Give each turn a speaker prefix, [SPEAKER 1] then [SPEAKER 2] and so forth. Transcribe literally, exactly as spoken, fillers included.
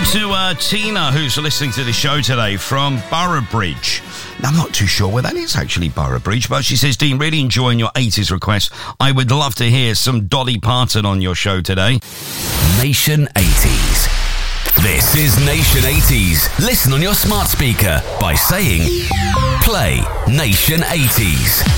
[SPEAKER 1] to uh, Tina, who's listening to the show today from Boroughbridge. Now, I'm not too sure where that is, actually, Boroughbridge, but she says, Dean, really enjoying your eighties requests. I would love to hear some Dolly Parton on your show today.
[SPEAKER 2] Nation eighties. This is Nation eighties. Listen on your smart speaker by saying, play Nation eighties.